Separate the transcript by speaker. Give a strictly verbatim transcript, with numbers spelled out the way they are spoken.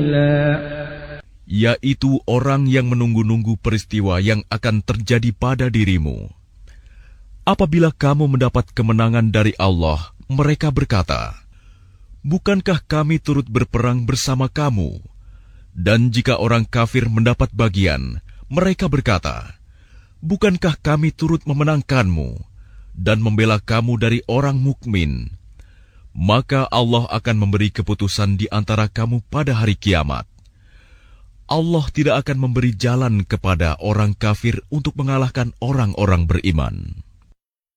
Speaker 1: قليلا
Speaker 2: yaitu orang yang menunggu-nunggu peristiwa yang akan terjadi pada dirimu. Apabila kamu mendapat kemenangan dari Allah, mereka berkata, "Bukankah kami turut berperang bersama kamu?" Dan jika orang kafir mendapat bagian, mereka berkata, "Bukankah kami turut memenangkanmu dan membela kamu dari orang mukmin?" Maka Allah akan memberi keputusan di antara kamu pada hari kiamat. Allah tidak akan memberi jalan kepada orang kafir untuk mengalahkan orang-orang beriman.